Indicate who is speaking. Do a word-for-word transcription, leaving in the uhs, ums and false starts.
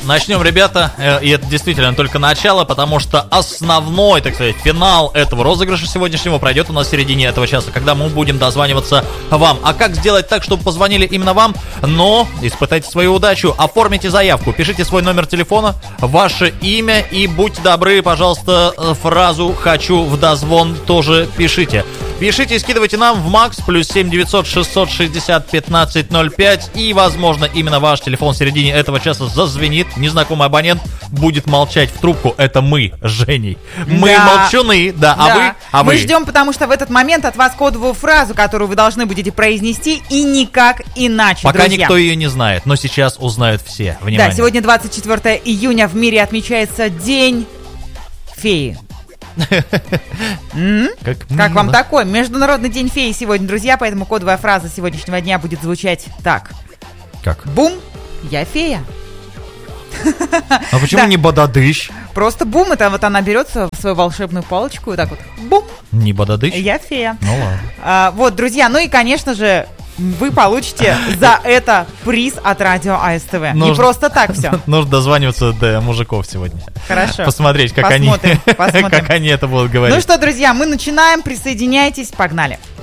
Speaker 1: начнем, ребята, и это действительно только начало, потому что основной, так сказать, финал этого розыгрыша сегодняшнего пройдет у нас в середине этого часа, когда мы будем дозваниваться вам. А как сделать так, чтобы позвонили именно вам? Но испытайте свою удачу, оформите заявку, пишите свой номер телефона, ваше имя и будьте добры, пожалуйста, фразу «хочу в дозвон» тоже пишите. Пишите и скидывайте нам в Макс плюс семь девятьсот шестьсот шестьдесят пятнадцать ноль пять. И, возможно, именно ваш телефон в середине этого часа зазвенит. Незнакомый абонент будет молчать в трубку. Это мы с Женей. Мы
Speaker 2: да.
Speaker 1: молчуны, да, а
Speaker 2: да.
Speaker 1: вы? А
Speaker 2: мы
Speaker 1: вы?
Speaker 2: ждем, потому что в этот момент от вас кодовую фразу, которую вы должны будете произнести, и никак иначе,
Speaker 1: Пока
Speaker 2: друзья.
Speaker 1: никто ее не знает, но сейчас узнают все. Внимание.
Speaker 2: Да, сегодня двадцать четвёртого июня в мире отмечается День феи.
Speaker 1: Как,
Speaker 2: как вам такой? Международный день феи сегодня, друзья, поэтому кодовая фраза сегодняшнего дня будет звучать так.
Speaker 1: Как?
Speaker 2: Бум, я фея.
Speaker 1: А почему
Speaker 2: Да.
Speaker 1: не бададыщ?
Speaker 2: Просто бум, это вот она берется в свою волшебную палочку, вот так вот, бум,
Speaker 1: Не бададыщ?
Speaker 2: я фея.
Speaker 1: Ну ладно.
Speaker 2: А, вот, друзья, ну и, конечно же, вы получите за это приз от радио АСТВ. Не
Speaker 1: Нужно-
Speaker 2: просто так все.
Speaker 1: Нужно дозваниваться до мужиков сегодня.
Speaker 2: Хорошо.
Speaker 1: Посмотреть, как
Speaker 2: Посмотрим,
Speaker 1: они,
Speaker 2: посмотрим.
Speaker 1: как они это будут говорить.
Speaker 2: Ну что, друзья, мы начинаем. Присоединяйтесь. Погнали.